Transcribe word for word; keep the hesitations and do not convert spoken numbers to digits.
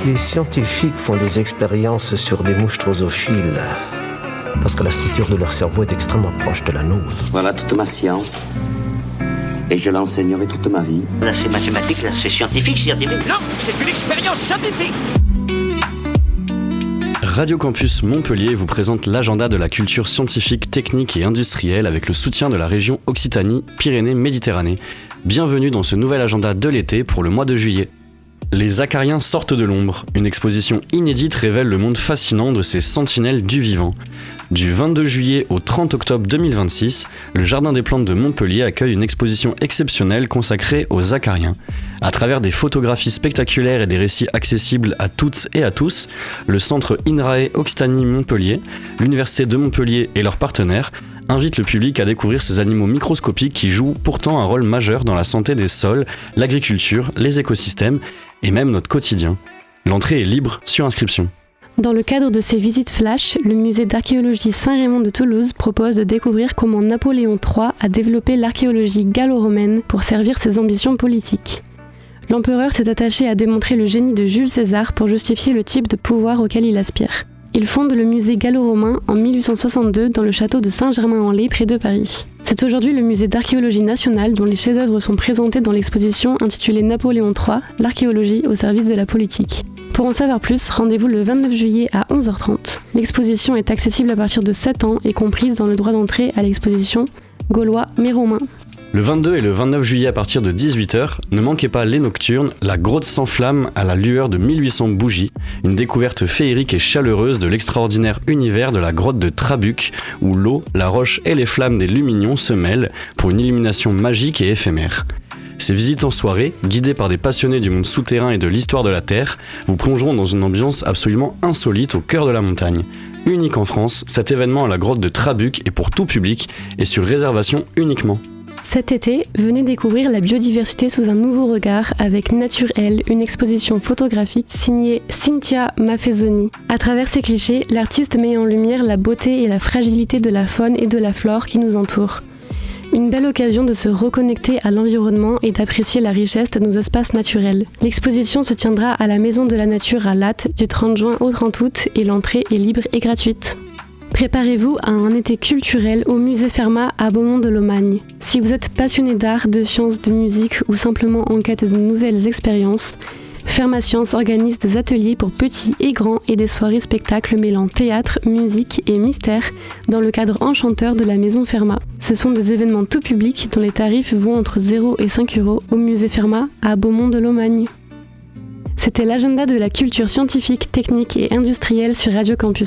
Les scientifiques font des expériences sur des mouches drosophiles parce que la structure de leur cerveau est extrêmement proche de la nôtre. Voilà toute ma science. Et je l'enseignerai toute ma vie. Là, c'est mathématique, là, c'est scientifique, scientifique. Non, c'est une expérience scientifique. Radio Campus Montpellier vous présente l'agenda de la culture scientifique, technique et industrielle avec le soutien de la région Occitanie-Pyrénées-Méditerranée. Bienvenue dans ce nouvel agenda de l'été pour le mois de juillet. Les acariens sortent de l'ombre. Une exposition inédite révèle le monde fascinant de ces sentinelles du vivant. Du vingt-deux juillet au trente octobre deux mille vingt-six, le Jardin des Plantes de Montpellier accueille une exposition exceptionnelle consacrée aux acariens. À travers des photographies spectaculaires et des récits accessibles à toutes et à tous, le centre INRAE Occitanie-Montpellier, l'Université de Montpellier et leurs partenaires invitent le public à découvrir ces animaux microscopiques qui jouent pourtant un rôle majeur dans la santé des sols, l'agriculture, les écosystèmes et même notre quotidien. L'entrée est libre sur inscription. Dans le cadre de ces visites flash, le musée d'archéologie Saint-Raymond de Toulouse propose de découvrir comment Napoléon trois a développé l'archéologie gallo-romaine pour servir ses ambitions politiques. L'empereur s'est attaché à démontrer le génie de Jules César pour justifier le type de pouvoir auquel il aspire. Il fonde le musée gallo-romain en mille huit cent soixante-deux dans le château de Saint-Germain-en-Laye près de Paris. C'est aujourd'hui le musée d'archéologie nationale dont les chefs-d'œuvre sont présentés dans l'exposition intitulée Napoléon trois, l'archéologie au service de la politique. Pour en savoir plus, rendez-vous le vingt-neuf juillet à onze heures trente. L'exposition est accessible à partir de sept ans et comprise dans le droit d'entrée à l'exposition Gaulois mais romains. Le vingt-deux et le vingt-neuf juillet à partir de dix-huit heures, ne manquez pas les nocturnes, la grotte sans flamme à la lueur de mille huit cents bougies, une découverte féerique et chaleureuse de l'extraordinaire univers de la grotte de Trabuc, où l'eau, la roche et les flammes des Lumignons se mêlent pour une illumination magique et éphémère. Ces visites en soirée, guidées par des passionnés du monde souterrain et de l'histoire de la Terre, vous plongeront dans une ambiance absolument insolite au cœur de la montagne. Unique en France, cet événement à la grotte de Trabuc est pour tout public et sur réservation uniquement. Cet été, venez découvrir la biodiversité sous un nouveau regard avec Nature-Elle, une exposition photographique signée Cynthia Maffezoni. À travers ces clichés, l'artiste met en lumière la beauté et la fragilité de la faune et de la flore qui nous entourent. Une belle occasion de se reconnecter à l'environnement et d'apprécier la richesse de nos espaces naturels. L'exposition se tiendra à la Maison de la Nature à Lattes du trente juin au trente août et l'entrée est libre et gratuite. Préparez-vous à un été culturel au musée Fermat à Beaumont-de-Lomagne. Si vous êtes passionné d'art, de sciences, de musique ou simplement en quête de nouvelles expériences, Fermat Science organise des ateliers pour petits et grands et des soirées spectacles mêlant théâtre, musique et mystère dans le cadre enchanteur de la Maison Fermat. Ce sont des événements tout public dont les tarifs vont entre zéro et cinq euros au musée Fermat à Beaumont-de-Lomagne. C'était l'agenda de la culture scientifique, technique et industrielle sur Radio Campus